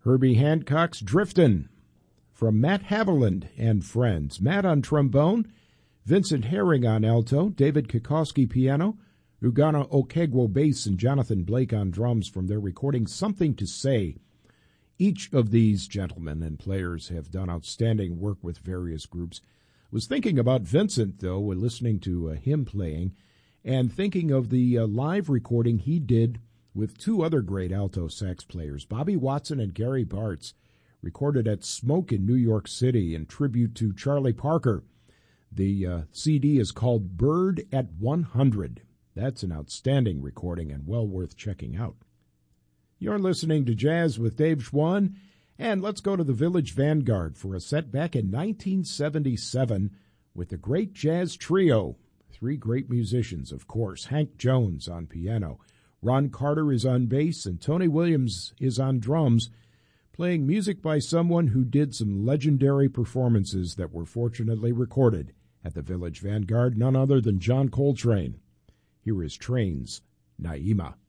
Herbie Hancock's Driftin', from Matt Haviland and Friends. Matt on trombone, Vincent Herring on alto, David Kikoski piano, Ugana Okegwo bass, and Jonathan Blake on drums from their recording Something to Say. Each of these gentlemen and players have done outstanding work with various groups. Was thinking about Vincent, though, when listening to him playing, and thinking of the live recording he did with two other great alto sax players, Bobby Watson and Gary Bartz, recorded at Smoke in New York City in tribute to Charlie Parker. The CD is called Bird at 100. That's an outstanding recording and well worth checking out. You're listening to Jazz with Dave Schwann, and let's go to the Village Vanguard for a set back in 1977 with the Great Jazz Trio. Three great musicians, of course. Hank Jones on piano, Ron Carter is on bass, and Tony Williams is on drums, playing music by someone who did some legendary performances that were fortunately recorded at the Village Vanguard, none other than John Coltrane. Here is Train's Naima.